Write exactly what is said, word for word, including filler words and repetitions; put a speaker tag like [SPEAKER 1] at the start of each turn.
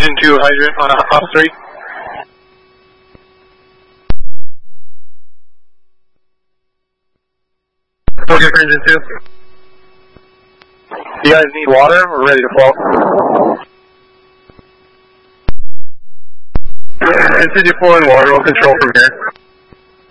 [SPEAKER 1] engine two hydrant on uh, off three. Okay for engine two. You guys need water? We're ready to fall. N C D four and water will control from here.